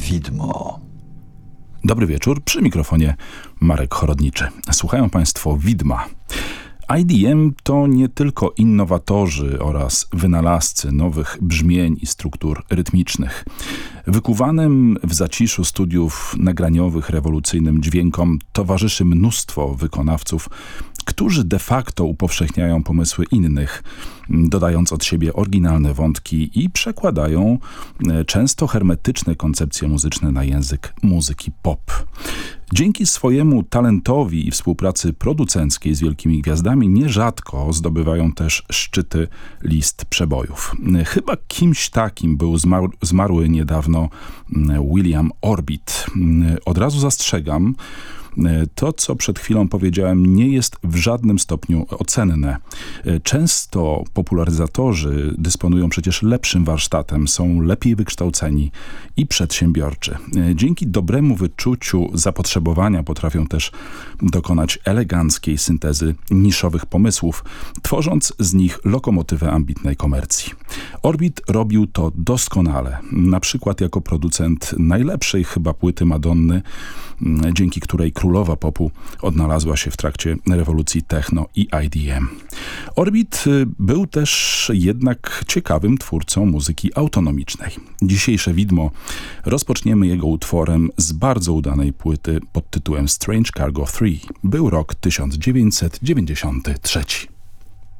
Widmo. Dobry wieczór, przy mikrofonie Marek Chorodniczy. Słuchają Państwo Widma. IDM to nie tylko innowatorzy oraz wynalazcy nowych brzmień i struktur rytmicznych. Wykuwanym w zaciszu studiów nagraniowych rewolucyjnym dźwiękom towarzyszy mnóstwo wykonawców, którzy de facto upowszechniają pomysły innych, dodając od siebie oryginalne wątki i przekładają często hermetyczne koncepcje muzyczne na język muzyki pop. Dzięki swojemu talentowi i współpracy producenckiej z wielkimi gwiazdami nierzadko zdobywają też szczyty list przebojów. Chyba kimś takim był zmarły niedawno William Orbit. Od razu zastrzegam, to, co przed chwilą powiedziałem, nie jest w żadnym stopniu ocenne. Często popularyzatorzy dysponują przecież lepszym warsztatem, są lepiej wykształceni i przedsiębiorczy. Dzięki dobremu wyczuciu zapotrzebowania potrafią też dokonać eleganckiej syntezy niszowych pomysłów, tworząc z nich lokomotywę ambitnej komercji. Orbit robił to doskonale, na przykład jako producent najlepszej chyba płyty Madonny, dzięki której królowa popu odnalazła się w trakcie rewolucji techno i IDM. Orbit był też jednak ciekawym twórcą muzyki autonomicznej. Dzisiejsze widmo rozpoczniemy jego utworem z bardzo udanej płyty pod tytułem Strange Cargo 3. Był rok 1993.